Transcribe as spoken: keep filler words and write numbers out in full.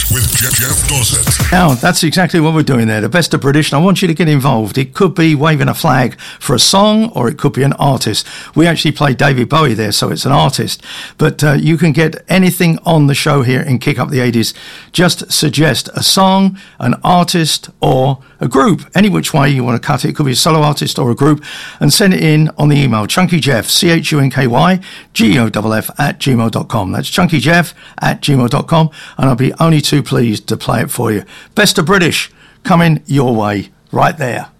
with Jeff, Jeff Dossett. Now, that's exactly what we're doing there. The best of British, and I want you to get involved. It could be waving a flag for a song, or it could be an artist. We actually played David Bowie there, so it's an artist. But uh, you can get anything on the show here in Kick Up the eighties. Just suggest a song, an artist, or a group. Any which way you want to cut it. It could be a solo artist or a group. And send it in on the email, chunkyjeff, C H U N K Y, G O F F, at gmail dot com. That's chunkyjeff at gmail dot com. And I'll be only too pleased to play it for you. Best of British coming your way right there.